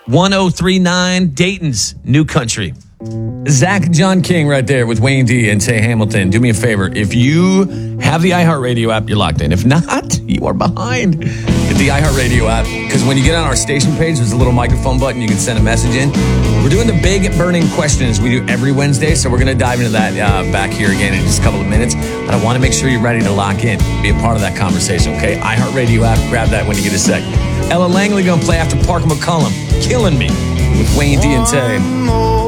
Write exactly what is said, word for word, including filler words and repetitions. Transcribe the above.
one oh three point nine, Dayton's New Country. Zach John King right there with Wayne D and Tay Hamilton. Do me a favor. If you have the iHeartRadio app, you're locked in. If not, you are behind. Get the iHeartRadio app, because when you get on our station page, there's a little microphone button. You can send a message in. We're doing the big burning questions we do every Wednesday, so we're going to dive into that uh, back here again in just a couple of minutes. But I want to make sure you're ready to lock in, be a part of that conversation, okay? iHeartRadio app, grab that when you get a sec. Ella Langley going to play after Parker McCollum, Killing Me, with Wayne D and Tay.